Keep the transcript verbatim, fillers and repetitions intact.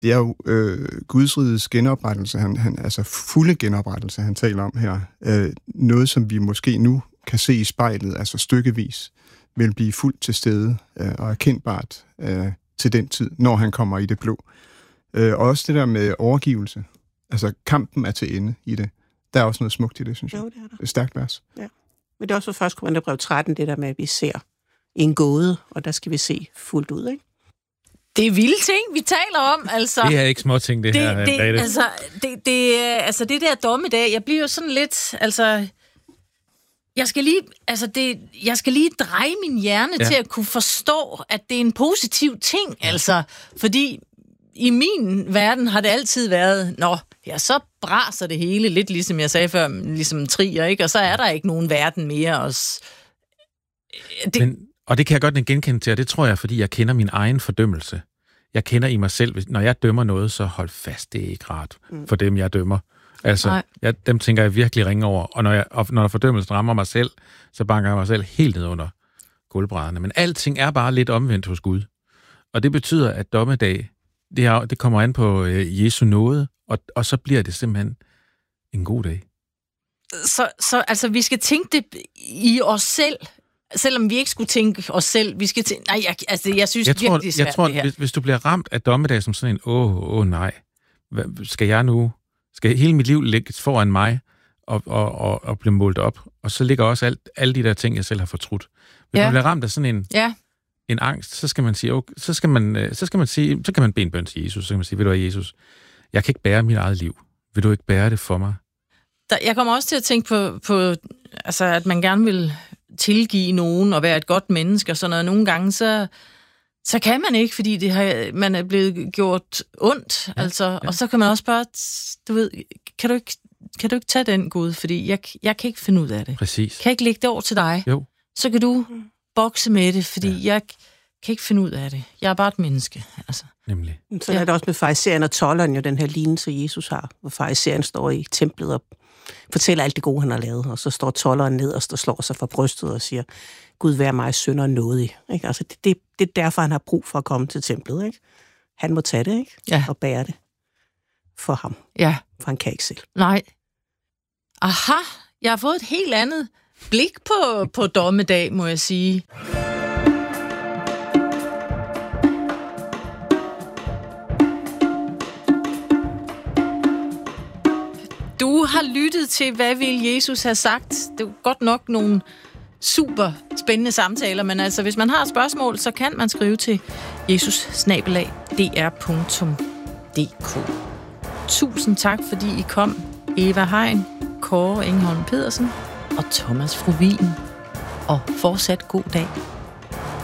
Det er jo øh, Guds riges genoprettelse, han, han, altså fulde genoprettelse, han taler om her. Øh, noget, som vi måske nu kan se i spejlet, altså stykkevis, vil blive fuldt til stede øh, og erkendbart øh, til den tid, når han kommer i det blå. Øh, og også det der med overgivelse. Altså, kampen er til ende i det. Der er også noget smukt i det, synes jeg. Jo, det er der. Et stærkt vers. Ja. Men det er også først Korintherbrev tretten, det der med, at vi ser en gåde, og der skal vi se fuldt ud, ikke? Det er vilde ting, vi taler om, altså. Det er ikke små ting, det, det her. Det, altså, det, det, altså, det der dommedag, jeg bliver jo sådan lidt, altså... Jeg skal lige, altså det, jeg skal lige dreje min hjerne ja. til at kunne forstå, at det er en positiv ting, altså. Fordi i min verden har det altid været, nå, ja, så braser det hele, lidt ligesom jeg sagde før, ligesom trier, ikke? Og så er der ikke nogen verden mere. Og, det... Men, og det kan jeg godt genkende til, og det tror jeg, fordi jeg kender min egen fordømmelse. Jeg kender i mig selv, når jeg dømmer noget, så hold fast, det er ikke rart for dem, jeg dømmer. Altså, jeg, dem tænker jeg virkelig ringe over, og når, jeg, og når fordømmelsen rammer mig selv, så banker jeg mig selv helt ned under gulvbrædderne. Men alting er bare lidt omvendt hos Gud. Og det betyder, at dommedag, det, er, det kommer an på øh, Jesu nåde, og, og så bliver det simpelthen en god dag. Så, så altså, vi skal tænke det i os selv, selvom vi ikke skulle tænke os selv. Vi skal tænke, nej, jeg, altså, jeg synes jeg tror, virkelig, det er svært, jeg tror, det her. Hvis, hvis du bliver ramt af dommedag som sådan en, åh, åh nej, hvad, skal jeg nu... Skal hele mit liv ligge foran mig og, og, og, og blive målt op. Og så ligger også alt, alle de der ting, jeg selv har fortrudt. Hvis ja. man bliver ramt af sådan en, ja. en angst, så skal man sige, okay, så skal man, så skal man sige, så kan man bede en bøn til Jesus. Så kan man sige, ved du hvad, Jesus, jeg kan ikke bære mit eget liv. Vil du ikke bære det for mig? Der, jeg kommer også til at tænke på, på altså, at man gerne vil tilgive nogen og være et godt menneske og sådan noget. Nogle gange, så... Så kan man ikke, fordi det har, man er blevet gjort ondt, ja, altså. Ja. Og så kan man også bare, du ved, kan du ikke, kan du ikke tage den, Gud? Fordi jeg, jeg kan ikke finde ud af det. Præcis. Kan jeg ikke lægge det over til dig? Jo. Så kan du bokse med det, fordi ja. jeg kan ikke finde ud af det. Jeg er bare et menneske, altså. Nemlig. Så ja. er det også med fariseren og tolderen, jo den her lignelse, Jesus har, hvor fariseren står i templet og fortæller alt det gode, han har lavet, og så står tolderen ned og slår sig for brystet og siger, Gud vær mig synder nådig. Ikke? Altså, det, det, det er derfor, han har brug for at komme til templet. Ikke? Han må tage det, ikke? Ja. Og bære det for ham. Ja. For han kan ikke selv. Nej. Aha, jeg har fået et helt andet blik på, på dommedag, må jeg sige. Du har lyttet til, hvad vil Jesus have sagt? Det er godt nok nogle super spændende samtaler, men altså, hvis man har et spørgsmål, så kan man skrive til jesus snabel-a d r punktum d k. Tusind tak, fordi I kom. Eva Hein, Kåre Engholm Pedersen og Thomas Frovin. Og fortsat god dag.